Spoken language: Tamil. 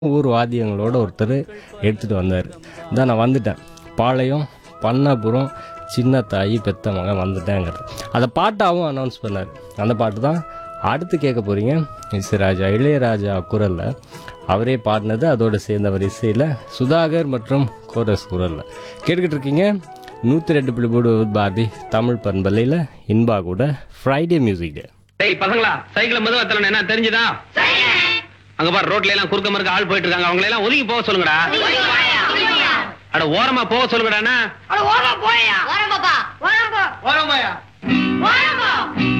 ஊர் வாத்தியங்களோட ஒருத்தர் எடுத்துகிட்டு வந்தார். இதான் நான் வந்துட்டேன், பாளையம் பண்ணாபுரம் சின்ன தாயி பெத்த மகன் வந்துட்டேங்கிறது அதை பாட்டாகவும் அனௌன்ஸ் பண்ணார். அந்த பாட்டு தான் அடுத்து கேட்க போகிறீங்க. இசைராஜா இளையராஜா குரலில் அவரே பாடினது, அதோடு சேர்ந்தவர் இசையில் சுதாகர் மற்றும் கோரஸ் குரலில் கேட்டுக்கிட்டு இருக்கீங்க. 102.3 பாரதி தமிழ் பண்பலையில் இன்பா கூட ஃப்ரைடே மியூசிக் டே. டேய் பசங்களா, சைக்கிள் மெதுவா தள்ளணும், என்ன தெரிஞ்சுதா? அங்க பாரு, ரோட்ல எல்லாம் குறுக்க மறுக்க ஆள் போயிட்டு இருக்காங்க, அவங்களை எல்லாம் ஒதுங்கி போக சொல்லுங்கடா. அட ஓரமா போக சொல்லுங்கடா. ஓரமா போயா. ஓரம் பாப்பா. ஓரம் போ. ஓரம் போயா. ஓரம் போ.